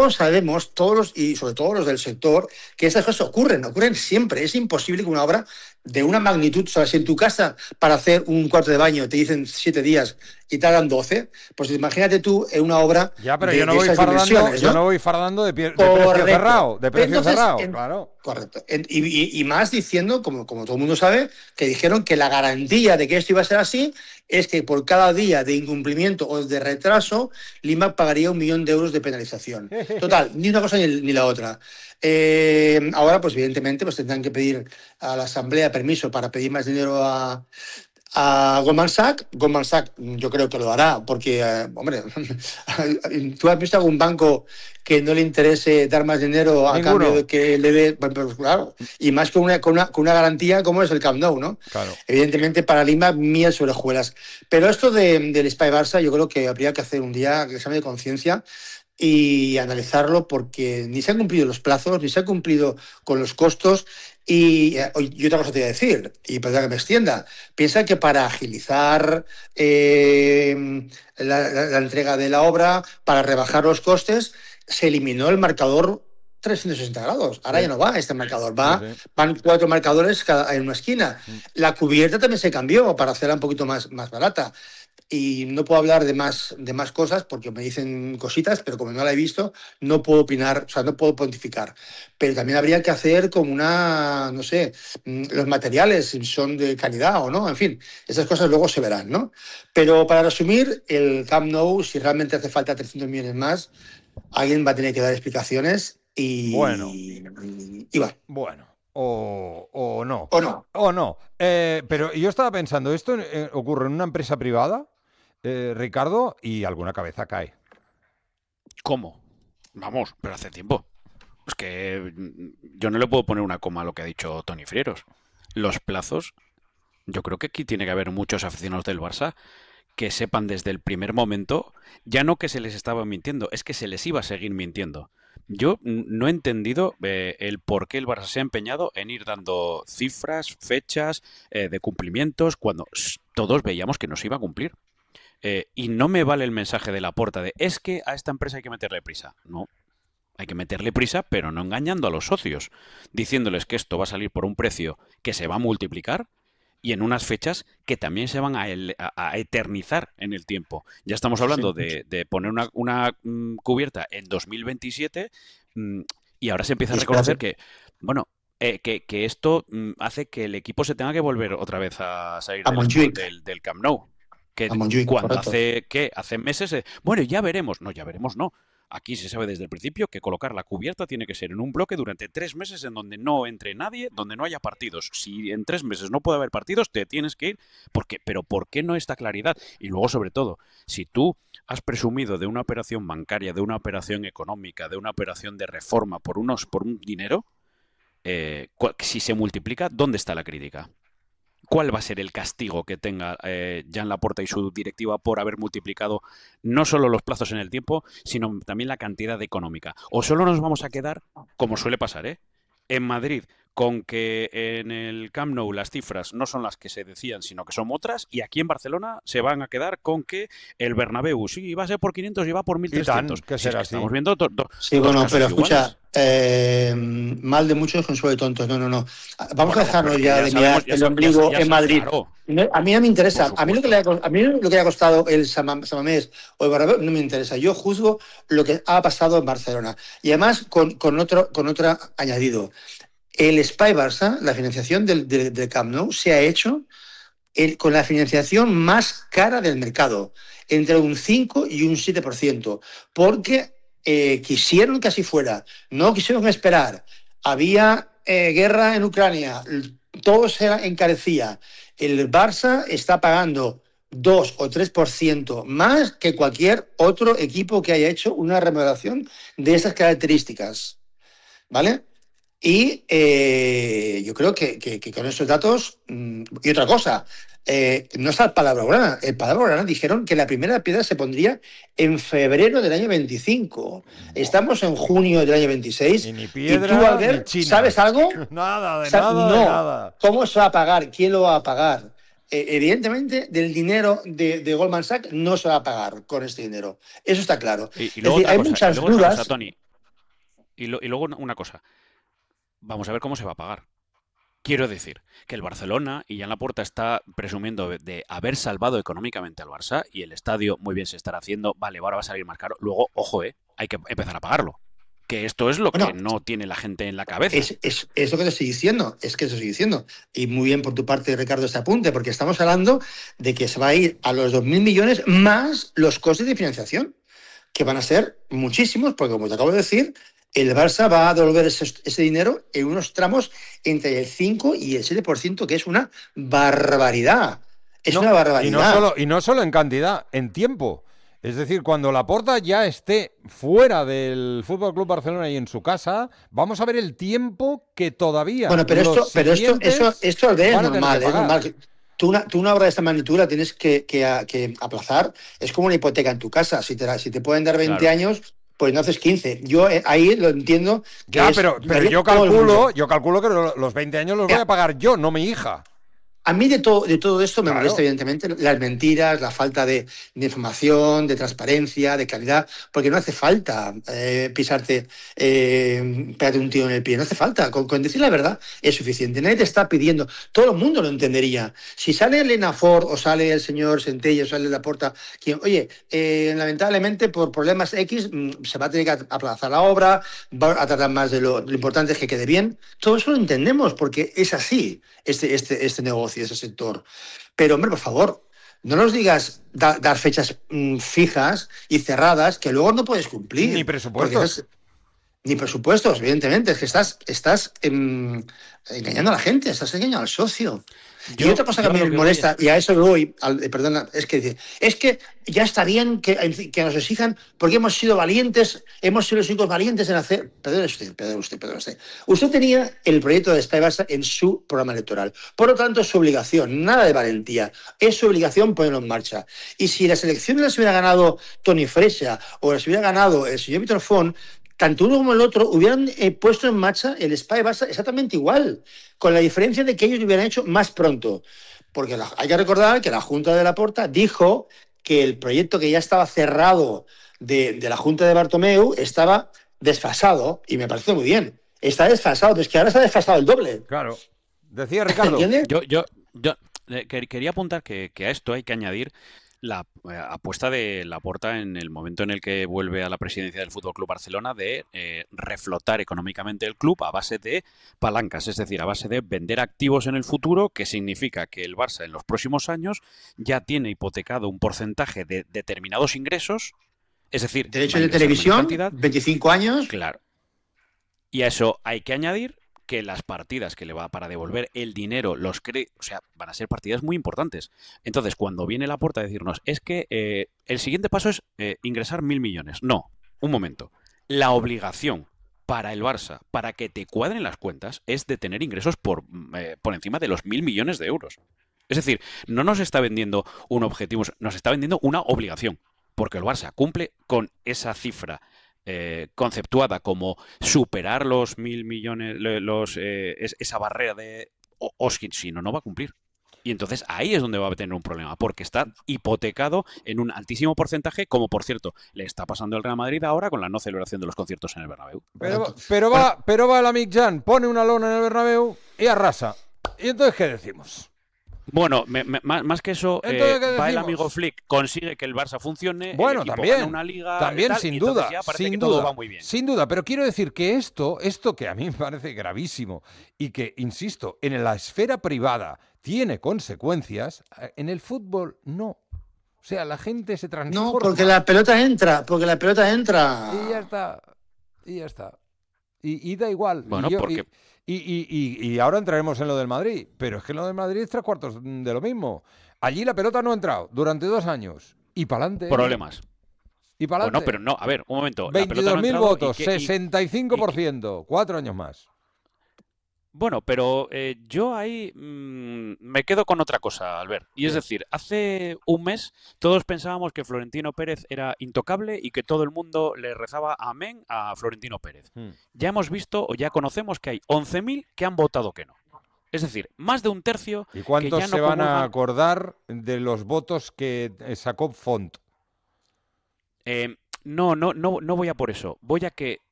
todos sabemos, y sobre todo los del sector, que estas cosas ocurren siempre. Es imposible que una obra de una magnitud, o sea, si en tu casa para hacer un cuarto de baño te dicen 7 días y tardan 12, pues imagínate tú en una obra ya, pero de, yo no de voy esas fardando, dimensiones, ¿no? yo no voy fardando de precio Correcto. cerrado, Entonces, claro. Correcto. Y más diciendo, como todo el mundo sabe, que dijeron que la garantía de que esto iba a ser así es que por cada día de incumplimiento o de retraso, Lima pagaría 1 millón de euros de penalización. Total, ni una cosa ni la otra. Ahora, pues evidentemente, pues tendrán que pedir a la Asamblea permiso para pedir más dinero a Goldman Sachs. Goldman Sachs yo creo que lo hará porque, hombre, ¿tú has visto algún banco que no le interese dar más dinero a Ninguno. cambio de que le dé? Pues, claro, y más con una garantía como es el Camp Nou, ¿no? Claro. Evidentemente para Lima miel sobre hojuelas. Pero esto del Spy Barça yo creo que habría que hacer un día examen de conciencia y analizarlo porque ni se han cumplido los plazos, ni se ha cumplido con los costos. Y otra cosa te voy a decir, y perdón que me extienda, piensa que para agilizar la entrega de la obra, para rebajar los costes, se eliminó el marcador 360 grados. Ahora ya no va este marcador, van 4 marcadores en una esquina. La cubierta también se cambió para hacerla un poquito más barata. Y no puedo hablar de más cosas porque me dicen cositas, pero como no la he visto, no puedo opinar, o sea, no puedo pontificar. Pero también habría que hacer como no sé, los materiales, si son de calidad o no, en fin, esas cosas luego se verán, ¿no? Pero para resumir, el Camp Nou, si realmente hace falta 300 millones más, alguien va a tener que dar explicaciones y va. Bueno. O no. O no. Pero yo estaba pensando, ¿esto ocurre en una empresa privada, Ricardo? Y alguna cabeza cae. ¿Cómo? Vamos, pero hace tiempo. Es que yo no le puedo poner una coma a lo que ha dicho Toni Frieros. Los plazos, yo creo que aquí tiene que haber muchos aficionados del Barça que sepan desde el primer momento, ya no que se les estaba mintiendo, es que se les iba a seguir mintiendo. Yo no he entendido el por qué el Barça se ha empeñado en ir dando cifras, fechas de cumplimientos, cuando todos veíamos que no se iba a cumplir. Y no me vale el mensaje de Laporta de es que a esta empresa hay que meterle prisa. No, hay que meterle prisa, pero no engañando a los socios, diciéndoles que esto va a salir por un precio que se va a multiplicar y en unas fechas que también se van a eternizar en el tiempo. Ya estamos hablando de poner una cubierta en 2027 y ahora se empieza a reconocer que, bueno, que esto hace que el equipo se tenga que volver otra vez a salir del Camp Nou. Que cuando hace meses, bueno, ya veremos. No, ya veremos, no. Aquí se sabe desde el principio que colocar la cubierta tiene que ser en un bloque durante 3 meses en donde no entre nadie, donde no haya partidos. Si en 3 meses no puede haber partidos, te tienes que ir. Pero ¿por qué no esta claridad? Y luego, sobre todo, si tú has presumido de una operación bancaria, de una operación económica, de una operación de reforma por un dinero, si se multiplica, ¿dónde está la crítica? ¿Cuál va a ser el castigo que tenga Joan Laporta y su directiva por haber multiplicado no solo los plazos en el tiempo, sino también la cantidad económica? ¿O solo nos vamos a quedar, como suele pasar, en Madrid, con que en el Camp Nou las cifras no son las que se decían, sino que son otras, y aquí en Barcelona se van a quedar con que el Bernabéu sí va a ser por 500 y va por 1.300? ¿Qué será así? Estamos viendo sí, bueno, pero escucha, mal de muchos consuelo de tontos. No. Vamos a dejarnos ya de mirar el ombligo en Madrid. Claro. A mí no me interesa. A mí lo que le ha costado el Samamés o el Bernabéu no me interesa. Yo juzgo lo que ha pasado en Barcelona. Y además con otro añadido. El Spy Barça, la financiación del Camp Nou, se ha hecho con la financiación más cara del mercado, entre un 5 y un 7%, porque quisieron que así fuera, no quisieron esperar. Había guerra en Ucrania, todo se encarecía. El Barça está pagando 2 o 3% más que cualquier otro equipo que haya hecho una remodelación de esas características, ¿vale? Y yo creo que con estos datos, y otra cosa, no está el Palabra Blaugrana. El Palabra Blaugrana dijeron que la primera piedra se pondría en febrero del año 25. Estamos en junio del año 26. Y ni piedra, y tú, Albert, ni China. ¿sabes algo? Nada, No. De nada. ¿Cómo se va a pagar? ¿Quién lo va a pagar? Evidentemente, del dinero de Goldman Sachs no se va a pagar con este dinero. Eso está claro. Y luego hay muchas dudas. Toni, Y luego una cosa. Vamos a ver cómo se va a pagar. Quiero decir que el Barcelona y Jan Laporta está presumiendo de haber salvado económicamente al Barça y el estadio muy bien se estará haciendo. Vale, ahora va a salir más caro. Luego, ojo, hay que empezar a pagarlo. Que esto es lo que no tiene la gente en la cabeza. Es lo que te estoy diciendo, es que te estoy diciendo. Y muy bien por tu parte, Ricardo, este apunte, porque estamos hablando de que se va a ir a los 2.000 millones más los costes de financiación, que van a ser muchísimos, porque como te acabo de decir, el Barça va a devolver ese dinero en unos tramos entre el 5 y el 7%, que es una barbaridad. Es una barbaridad. Y no solo en cantidad, en tiempo. Es decir, cuando Laporta ya esté fuera del Fútbol Club Barcelona y en su casa, vamos a ver el tiempo que todavía. Bueno, pero esto es normal, es normal. Tú una obra de esta magnitud la tienes que aplazar. Es como una hipoteca en tu casa. Si te pueden dar 20 años, pues no haces 15. Yo ahí lo entiendo. Pero yo calculo que los 20 años los voy a pagar yo, no mi hija. A mí de todo esto me molesta, evidentemente, las mentiras, la falta de información, de transparencia, de calidad, porque no hace falta pegarte un tiro en el pie, no hace falta. Con decir la verdad es suficiente. Nadie te está pidiendo, todo el mundo lo entendería. Si sale Elena Ford o sale el señor Centella o sale Laporta, lamentablemente por problemas X se va a tener que aplazar la obra, va a tratar más de lo importante es que quede bien. Todo eso lo entendemos porque es así este negocio, ese sector. Pero, hombre, por favor, no nos digas dar fechas fijas y cerradas que luego no puedes cumplir. Ni presupuestos. Ni presupuestos, evidentemente. Es que estás engañando a la gente, estás engañando al socio. Y otra cosa que a mí me molesta, y a eso voy, perdona, es que ya está bien que nos exijan, porque hemos sido valientes, hemos sido los únicos valientes en hacer. Perdone usted. Usted tenía el proyecto de Espai Barça en su programa electoral. Por lo tanto, es su obligación, nada de valentía. Es su obligación ponerlo en marcha. Y si las elecciones las hubiera ganado Toni Freixa o las hubiera ganado el señor Víctor Font, tanto uno como el otro hubieran puesto en marcha el Espai Barça exactamente igual, con la diferencia de que ellos lo hubieran hecho más pronto. Porque hay que recordar que la Junta de Laporta dijo que el proyecto que ya estaba cerrado de la Junta de Bartomeu estaba desfasado, y me parece muy bien. Está desfasado, pero es que ahora está desfasado el doble. Claro. Decía Ricardo. Yo quería apuntar que a esto hay que añadir la apuesta de Laporta en el momento en el que vuelve a la presidencia del Fútbol Club Barcelona de reflotar económicamente el club a base de palancas, es decir, a base de vender activos en el futuro, que significa que el Barça en los próximos años ya tiene hipotecado un porcentaje de determinados ingresos, es decir, derechos de televisión, 25 años. Claro. Y a eso hay que añadir que las partidas que le va para devolver el dinero, van a ser partidas muy importantes. Entonces, cuando viene Laporta a decirnos, es que el siguiente paso es ingresar 1.000 millones. No, un momento. La obligación para el Barça, para que te cuadren las cuentas, es de tener ingresos por encima de los 1.000 millones de euros. Es decir, no nos está vendiendo un objetivo, nos está vendiendo una obligación, porque el Barça cumple con esa cifra conceptuada como superar los 1.000 millones, esa barrera de si no va a cumplir. Y entonces ahí es donde va a tener un problema, porque está hipotecado en un altísimo porcentaje, como por cierto le está pasando al Real Madrid ahora con la no celebración de los conciertos en el Bernabéu. Pero va el amic Jan, pone una lona en el Bernabéu y arrasa. ¿Y entonces qué decimos? Bueno, más que eso, va el amigo Flick, consigue que el Barça funcione, bueno, el equipo también, gana una liga, también tal, sin y duda, ya parece sin que duda, todo va muy bien. Sin duda, pero quiero decir que esto que a mí me parece gravísimo y que, insisto, en la esfera privada tiene consecuencias, en el fútbol no. O sea, la gente se transforma. No, porque la pelota entra. Y ya está. Y da igual. Bueno, porque... Y ahora entraremos en lo del Madrid, pero es que en lo del Madrid es 3/4 de lo mismo. Allí la pelota no ha entrado durante 2 años. Y para adelante. Problemas. Y para adelante. Bueno, pero no, a ver, un momento. 22.000 votos, 65%, 4 años más. Bueno, pero yo ahí me quedo con otra cosa, Albert. Y es decir, hace un mes todos pensábamos que Florentino Pérez era intocable y que todo el mundo le rezaba amén a Florentino Pérez. Ya hemos visto o ya conocemos que hay 11.000 que han votado que no. Es decir, más de un tercio. ¿Y cuántos que ya no se van a acordar de los votos que sacó Font? No voy a por eso. Voy a que